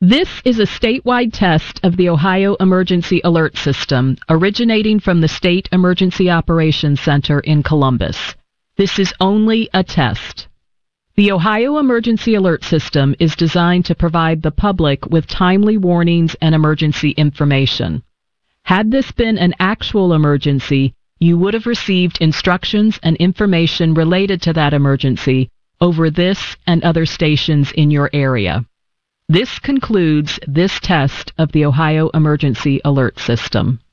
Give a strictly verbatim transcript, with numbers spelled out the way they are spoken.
This is a statewide test of the Ohio Emergency Alert System, originating from the State Emergency Operations Center in Columbus. This is only a test. The Ohio Emergency Alert System is designed to provide the public with timely warnings and emergency information. Had this been an actual emergency, you would have received instructions and information related to that emergency over this and other stations in your area. This concludes this test of the Ohio Emergency Alert System.